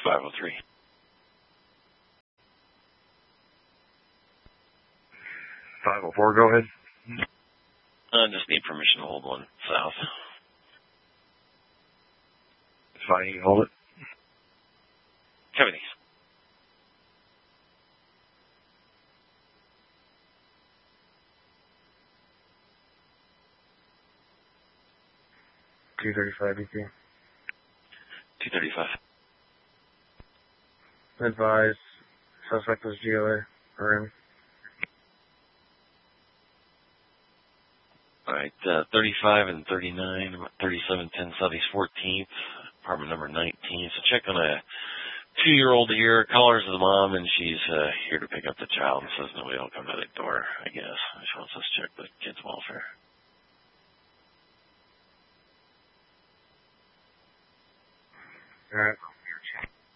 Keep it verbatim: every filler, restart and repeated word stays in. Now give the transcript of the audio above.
five oh three. five oh four, go ahead. I just need permission to hold one south. It's fine, you can hold it. Cavity. two thirty-five B P. two thirty-five. Advise, suspect was G L A, or in. Alright, uh, thirty-five and thirty-nine, thirty-seven ten Southeast fourteenth, apartment number nineteen. So check on a two-year-old here. Caller's the mom, and she's uh, here to pick up the child and says nobody will come to the door, I guess. She wants us to check the kid's welfare. Alright,